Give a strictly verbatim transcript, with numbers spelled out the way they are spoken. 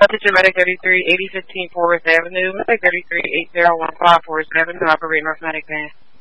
Attention Medic thirty-three, eighty fifteen Forest Avenue, Medic thirty-three, eight zero one five Forest Avenue, operating North Medic Van.